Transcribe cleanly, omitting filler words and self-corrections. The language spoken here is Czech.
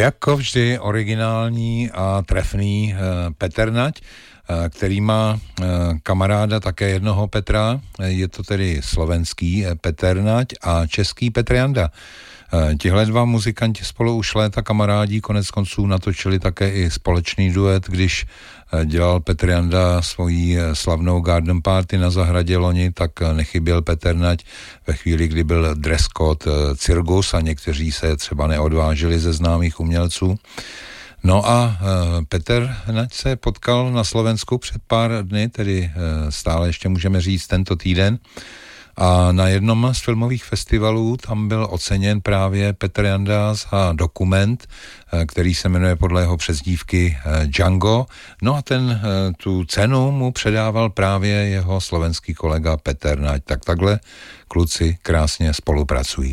Jako vždy originální a trefný Petr Nať, který má kamaráda také jednoho Petra, je to tedy slovenský Petr Nať a český Petr Janda. Tihle dva muzikanti spolu už léta kamarádí, konec konců natočili také i společný duet, když dělal Petr Janda svoji slavnou garden party na zahradě loni, tak nechyběl Petr Nať ve chvíli, kdy byl dress code cirkus a někteří se třeba neodvážili ze známých umělců. No a Petr Nať se potkal na Slovensku před pár dny, tedy stále ještě můžeme říct tento týden, a na jednom z filmových festivalů tam byl oceněn právě Petr Janda za dokument, který se jmenuje podle jeho přezdívky Django. No a tu cenu mu předával právě jeho slovenský kolega Petr Nať. Tak takhle kluci krásně spolupracují.